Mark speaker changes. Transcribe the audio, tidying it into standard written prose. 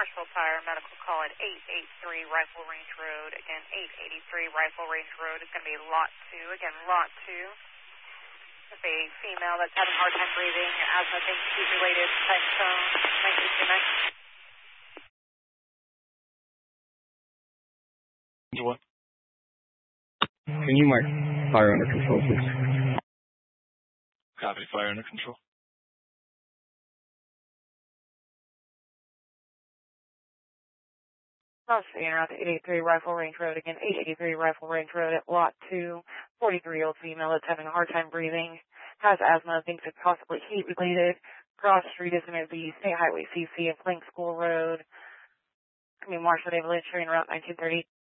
Speaker 1: Marshall Fire medical call at 883 Rifle Range Road. Again, 883 Rifle Range Road is going to be Lot 2. Again, Lot 2. With a female that's having a hard time breathing, asthma, related type zone. 1929.
Speaker 2: What? Can you mark fire under control, please?
Speaker 3: Copy, fire under control.
Speaker 1: Crossing around 883 Rifle Range Road. Again, 883 Rifle Range Road at Lot 2. 43-year-old female that's having a hard time breathing, has asthma, thinks it's possibly heat-related. Cross street is going to be State Highway CC and Plank School Road. I mean, Marshall David Lynch, train route 1930.